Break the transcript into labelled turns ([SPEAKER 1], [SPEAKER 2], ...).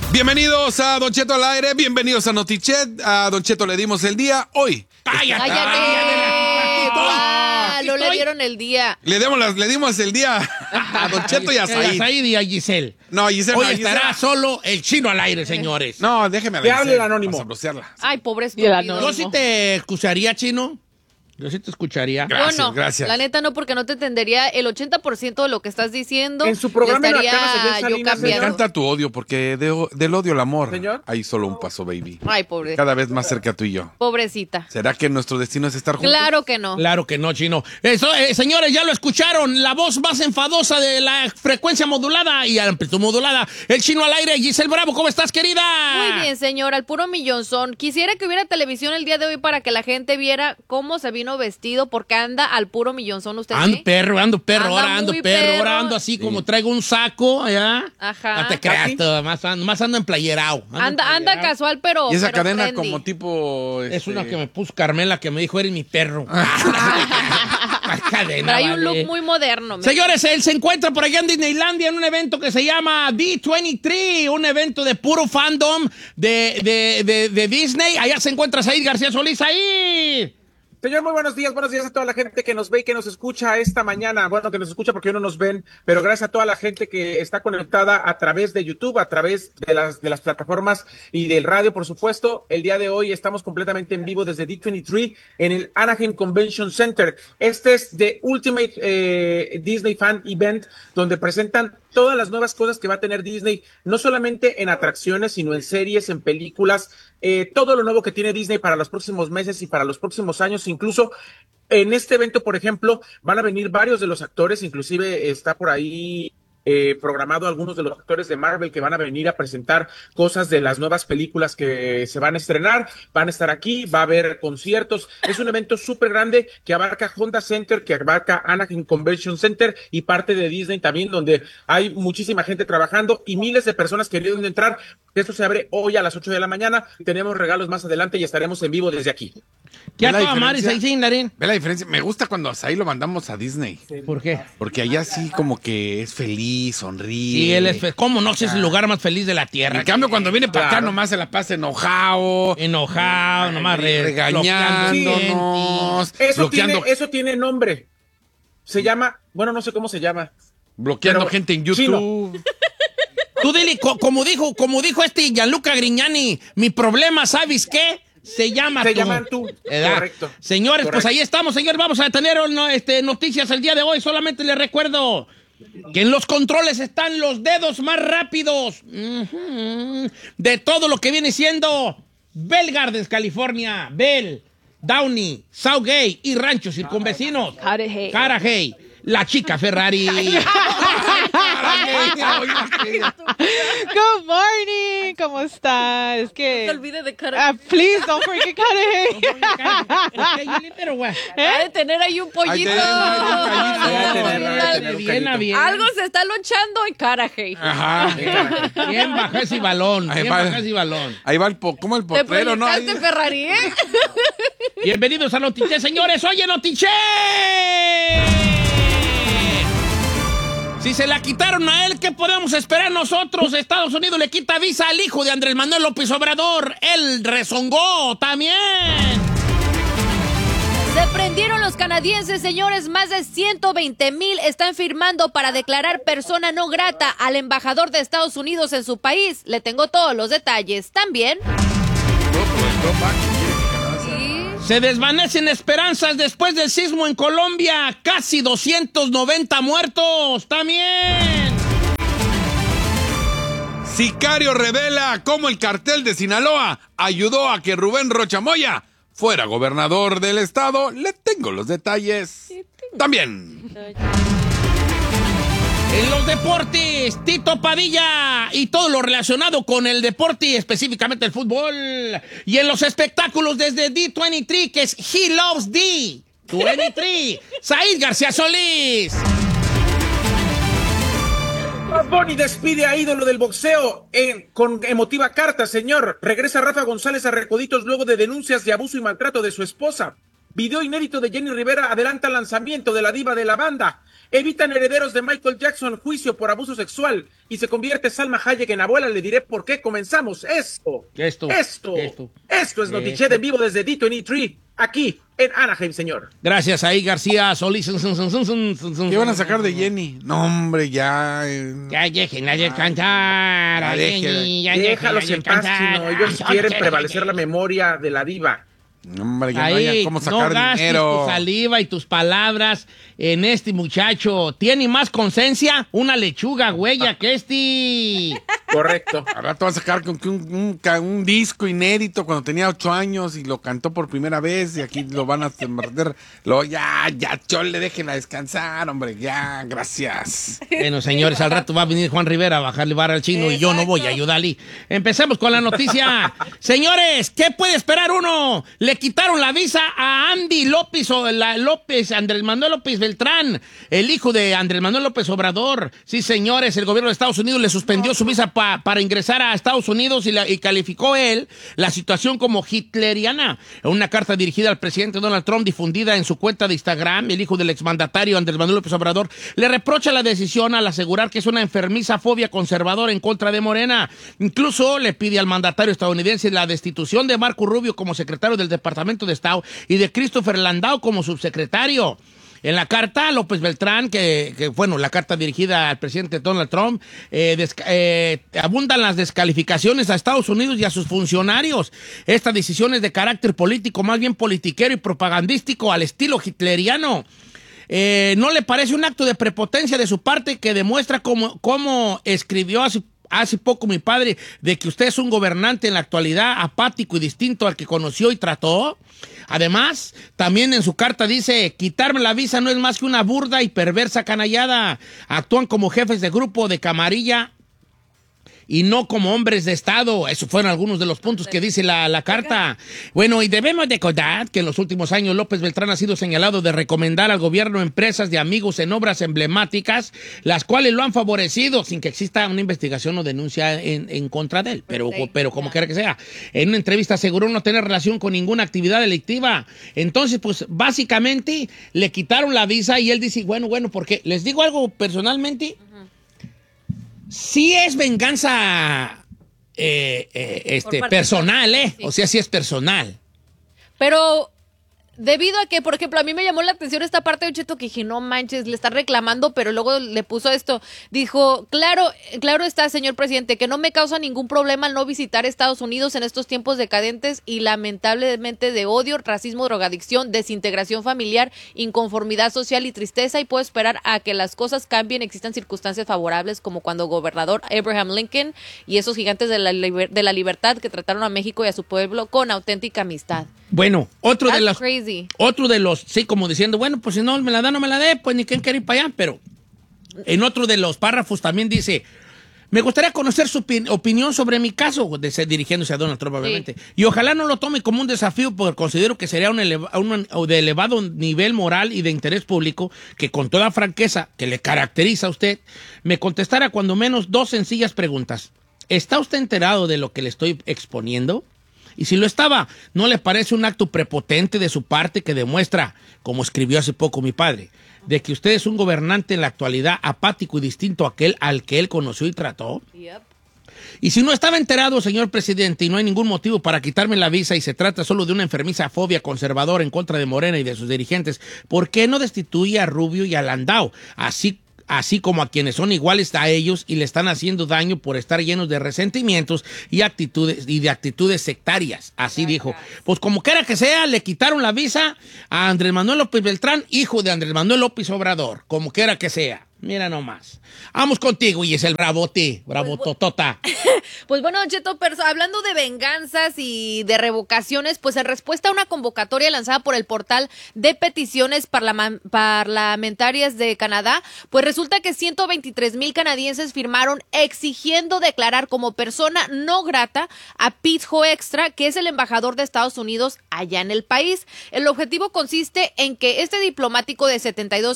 [SPEAKER 1] Bienvenidos a Don Cheto al aire, bienvenidos a Notichet. A Don Cheto le dimos el día hoy.
[SPEAKER 2] ¡Cállate!
[SPEAKER 3] No le dieron el día.
[SPEAKER 1] Le dimos el día a Don Cheto y a Said.
[SPEAKER 2] A Said y a Giselle.
[SPEAKER 1] No, Giselle.
[SPEAKER 2] Hoy
[SPEAKER 1] no,
[SPEAKER 2] estará
[SPEAKER 1] Giselle.
[SPEAKER 2] solo el chino al aire, señores.
[SPEAKER 1] No, déjeme a
[SPEAKER 4] Que hable
[SPEAKER 1] Giselle,
[SPEAKER 4] el anónimo.
[SPEAKER 1] vamos a bloquearla.
[SPEAKER 3] Ay, pobre
[SPEAKER 5] Y el
[SPEAKER 3] estúpido.
[SPEAKER 2] Yo sí te escucharía, chino. Yo sí te escucharía.
[SPEAKER 1] Gracias,
[SPEAKER 3] Yo no,
[SPEAKER 1] gracias.
[SPEAKER 3] la neta no, porque no te entendería el 80% de lo que estás diciendo.
[SPEAKER 4] En su programa
[SPEAKER 3] y
[SPEAKER 4] en la
[SPEAKER 3] estaría
[SPEAKER 4] cara se ve
[SPEAKER 3] yo
[SPEAKER 4] Salinas,
[SPEAKER 1] Me
[SPEAKER 3] cambiando.
[SPEAKER 1] encanta tu odio porque del odio al amor
[SPEAKER 4] Señor.
[SPEAKER 1] hay solo un paso, baby.
[SPEAKER 3] Ay, pobre.
[SPEAKER 1] Cada vez más cerca tú y yo.
[SPEAKER 3] Pobrecita.
[SPEAKER 1] ¿Será que nuestro destino es estar juntos?
[SPEAKER 3] Claro que no.
[SPEAKER 2] Claro que no, chino. Eso, señores, ya lo escucharon. La voz más enfadosa de la frecuencia modulada y amplitud modulada. El chino al aire. Giselle Bravo, ¿cómo estás, querida?
[SPEAKER 3] Muy bien, señor, al puro millonzón. Quisiera que hubiera televisión el día de hoy para que la gente viera cómo se vino vestido, porque anda al puro millonzón usted.
[SPEAKER 2] Ando
[SPEAKER 3] ¿sí?
[SPEAKER 2] perro,
[SPEAKER 3] Anda
[SPEAKER 2] ahora ando
[SPEAKER 3] muy
[SPEAKER 2] perro,
[SPEAKER 3] perro.
[SPEAKER 2] ahora ando así como traigo un saco allá.
[SPEAKER 3] Ajá.
[SPEAKER 2] No te creas,
[SPEAKER 4] ¿Casi?
[SPEAKER 2] todo, más ando emplayerao.
[SPEAKER 3] Anda casual, pero.
[SPEAKER 1] Y esa
[SPEAKER 3] pero
[SPEAKER 1] cadena
[SPEAKER 3] trendy.
[SPEAKER 1] como tipo...
[SPEAKER 2] Es una que me puso Carmela que me dijo, eres mi perro. Cadena,
[SPEAKER 3] Trae un
[SPEAKER 2] vale.
[SPEAKER 3] look muy moderno.
[SPEAKER 2] Señores, él se encuentra por allá en Disneylandia en un evento que se llama D23, un evento de puro fandom de Disney. Allá se encuentra Said García Solís. Ahí.
[SPEAKER 4] Señor, muy buenos días a toda la gente que nos ve y que nos escucha esta mañana. Bueno, que nos escucha porque hoy no nos ven, pero gracias a toda la gente que está conectada a través de YouTube, a través de las plataformas y del radio, por supuesto. El día de hoy estamos completamente en vivo desde D23 en el Anaheim Convention Center. Este es The Ultimate Disney Fan Event, donde presentan todas las nuevas cosas que va a tener Disney, no solamente en atracciones, sino en series, en películas, todo lo nuevo que tiene Disney para los próximos meses y para los próximos años. Incluso en este evento, por ejemplo, van a venir varios de los actores, inclusive está por ahí programado algunos de los actores de Marvel que van a venir a presentar cosas de las nuevas películas que se van a estrenar, van a estar aquí, va a haber conciertos. Es un evento súper grande que abarca Honda Center, que abarca Anaheim Convention Center y parte de Disney también, donde hay muchísima gente trabajando y miles de personas queriendo entrar. Esto se abre hoy a las 8 de la mañana, tenemos regalos más adelante y estaremos en vivo desde aquí.
[SPEAKER 2] ¿Qué
[SPEAKER 1] ¿Ve la
[SPEAKER 2] acaba Maris
[SPEAKER 1] diferencia?
[SPEAKER 2] ahí sin Larín?
[SPEAKER 1] Ve la diferencia. Me gusta cuando a Said lo mandamos a Disney.
[SPEAKER 2] ¿Por qué?
[SPEAKER 1] Porque allá sí como que es feliz, sonríe.
[SPEAKER 2] Sí, él es ¿cómo no? Si es el lugar más feliz de la tierra.
[SPEAKER 1] En cambio, cuando viene para acá
[SPEAKER 4] Claro.
[SPEAKER 1] nomás se la pasa enojado.
[SPEAKER 2] Enojado, nomás
[SPEAKER 1] Regañándonos.
[SPEAKER 4] Eso tiene nombre. Se llama, bueno, no sé cómo se llama.
[SPEAKER 1] Bloqueando
[SPEAKER 4] Pero,
[SPEAKER 1] gente en YouTube.
[SPEAKER 2] Tú dile, como dijo este Gianluca Grignani, mi problema, ¿sabes qué? Se llama
[SPEAKER 4] tú.
[SPEAKER 2] ¿Verdad?
[SPEAKER 4] Correcto.
[SPEAKER 2] Señores, pues
[SPEAKER 4] Correcto.
[SPEAKER 2] ahí estamos, señores. Vamos a tener noticias el día de hoy. Solamente les recuerdo que en los controles están los dedos más rápidos de todo lo que viene siendo Bell Gardens, California, Bell, Downey, Southgate y ranchos circunvecinos.
[SPEAKER 5] Carajay.
[SPEAKER 2] Carajay, la chica Ferrari.
[SPEAKER 5] Good morning, ¿cómo está? Es
[SPEAKER 3] No se
[SPEAKER 5] que...
[SPEAKER 3] olvide de cara.
[SPEAKER 5] please don't forget Carajay.
[SPEAKER 3] Ha de tener ahí un pollito.
[SPEAKER 2] Bien.
[SPEAKER 3] Algo se está lonchando en Carajay.
[SPEAKER 1] Ajá.
[SPEAKER 2] Bien baja ese balón.
[SPEAKER 1] Ahí
[SPEAKER 2] Bien
[SPEAKER 1] va.
[SPEAKER 2] baja ese balón.
[SPEAKER 1] Ahí va como el
[SPEAKER 3] Te
[SPEAKER 1] potrero, ¿no?
[SPEAKER 3] proyectaste
[SPEAKER 1] Ahí-
[SPEAKER 3] Ferrari, ¿eh?
[SPEAKER 2] Bienvenidos a Notiche, señores. Oye, Notiche. Si se la quitaron a él, ¿qué podemos esperar nosotros? Estados Unidos le quita visa al hijo de Andrés Manuel López Obrador. Él rezongó también.
[SPEAKER 3] Se prendieron los canadienses, señores. Más de 120,000 están firmando para declarar persona no grata al embajador de Estados Unidos en su país. Le tengo todos los detalles. También. Sí.
[SPEAKER 2] Se desvanecen esperanzas después del sismo en Colombia. Casi 290 muertos. También.
[SPEAKER 1] Sicario revela cómo el cartel de Sinaloa ayudó a que Rubén Rocha Moya fuera gobernador del estado. Le tengo los detalles. También.
[SPEAKER 2] En los deportes, Tito Padilla y todo lo relacionado con el deporte, específicamente el fútbol. Y en los espectáculos desde D23, que es He Loves D23, Said García Solís.
[SPEAKER 4] Bad Bunny despide a ídolo del boxeo con emotiva carta, señor. Regresa Rafa González a Recoditos luego de denuncias de abuso y maltrato de su esposa. Video inédito de Jenny Rivera adelanta lanzamiento de la diva de la banda. Evitan herederos de Michael Jackson juicio por abuso sexual y se convierte Salma Hayek en abuela. Le diré por qué. Comenzamos. Esto es Notiche en vivo desde D23, aquí en Anaheim, señor.
[SPEAKER 2] Gracias ahí, García Solís.
[SPEAKER 1] ¿Qué van a sacar de Jenny? No, hombre, ya.
[SPEAKER 2] Ya déjenla descansar.
[SPEAKER 4] Déjalos en paz, Chino. Ellos quieren prevalecer la memoria de la diva.
[SPEAKER 1] Hombre, ya no
[SPEAKER 2] Ahí,
[SPEAKER 1] hay cómo sacar
[SPEAKER 2] no gastes
[SPEAKER 1] dinero.
[SPEAKER 2] tu saliva y tus palabras en este muchacho. Tiene más conciencia una lechuga huella que este.
[SPEAKER 4] Correcto.
[SPEAKER 1] Al rato va a sacar con que un disco inédito cuando tenía 8 años y lo cantó por primera vez y aquí lo van a perder. Ya, chole, déjenla descansar, hombre, ya, gracias.
[SPEAKER 2] Bueno, señores, al rato va a venir Juan Rivera a bajarle barra al chino. Exacto. Y yo no voy a ayudarle. Empecemos con la noticia. Señores, ¿qué puede esperar uno? Le quitaron la visa a Andy López, Andrés Manuel López Beltrán, el hijo de Andrés Manuel López Obrador. Sí, señores, el gobierno de Estados Unidos le suspendió su visa para ingresar a Estados Unidos y calificó él la situación como hitleriana. En una carta dirigida al presidente Donald Trump difundida en su cuenta de Instagram, el hijo del exmandatario Andrés Manuel López Obrador le reprocha la decisión al asegurar que es una enfermiza fobia conservadora en contra de Morena. Incluso le pide al mandatario estadounidense la destitución de Marco Rubio como secretario del Departamento de Estado y de Christopher Landau como subsecretario. En la carta, López Beltrán, la carta dirigida al presidente Donald Trump, abundan las descalificaciones a Estados Unidos y a sus funcionarios. Esta decisión es de carácter político, más bien politiquero y propagandístico al estilo hitleriano. ¿No le parece un acto de prepotencia de su parte que demuestra cómo escribió hace poco mi padre, de que usted es un gobernante en la actualidad apático y distinto al que conoció y trató? Además, también en su carta dice, quitarme la visa no es más que una burda y perversa canallada. Actúan como jefes de grupo de camarilla y no como hombres de Estado. Esos fueron algunos de los puntos que dice la carta. Bueno, y debemos recordar que en los últimos años López Beltrán ha sido señalado de recomendar al gobierno empresas de amigos en obras emblemáticas, las cuales lo han favorecido sin que exista una investigación o denuncia en contra de él. Pero como quiera que sea. En una entrevista aseguró no tener relación con ninguna actividad delictiva. Entonces, pues, básicamente le quitaron la visa y él dice, bueno, porque les digo algo personalmente. Sí es venganza personal, ¿eh? Sí. O sea, sí es personal.
[SPEAKER 3] Pero debido a que, por ejemplo, a mí me llamó la atención esta parte de Cheto que dije, no manches, le está reclamando, pero luego le puso esto. Dijo, claro está, señor presidente, que no me causa ningún problema al no visitar Estados Unidos en estos tiempos decadentes y lamentablemente de odio, racismo, drogadicción, desintegración familiar, inconformidad social y tristeza, y puedo esperar a que las cosas cambien, existan circunstancias favorables como cuando gobernador Abraham Lincoln y esos gigantes de la libertad que trataron a México y a su pueblo con auténtica amistad.
[SPEAKER 2] Bueno, otro
[SPEAKER 3] crazy.
[SPEAKER 2] de los, sí, como diciendo, bueno, pues si no me la da, no me la dé, pues ni quien quiere ir para allá, pero en otro de los párrafos también dice, me gustaría conocer su opinión sobre mi caso, dirigiéndose a Donald Trump, obviamente, sí. Y ojalá no lo tome como un desafío, porque considero que sería de elevado nivel moral y de interés público, que con toda franqueza que le caracteriza a usted, me contestara cuando menos 2 sencillas preguntas. ¿Está usted enterado de lo que le estoy exponiendo? Y si lo estaba, ¿no le parece un acto prepotente de su parte que demuestra, como escribió hace poco mi padre, de que usted es un gobernante en la actualidad apático y distinto a aquel al que él conoció y trató? Yep. Y si no estaba enterado, señor presidente, y no hay ningún motivo para quitarme la visa y se trata solo de una enfermiza fobia conservadora en contra de Morena y de sus dirigentes, ¿por qué no destituye a Rubio y a Landau? Así como a quienes son iguales a ellos y le están haciendo daño por estar llenos de resentimientos y de actitudes sectarias. Así dijo. Pues como quiera que sea, le quitaron la visa a Andrés Manuel López Beltrán, hijo de Andrés Manuel López Obrador. Como quiera que sea. Mira nomás. Vamos contigo, y es el bravototota.
[SPEAKER 3] Pues bueno, Cheto, hablando de venganzas y de revocaciones, pues en respuesta a una convocatoria lanzada por el portal de peticiones parlamentarias de Canadá, pues resulta que 123,000 canadienses firmaron exigiendo declarar como persona no grata a Pete Hoekstra, que es el embajador de Estados Unidos allá en el país. El objetivo consiste en que este diplomático de 72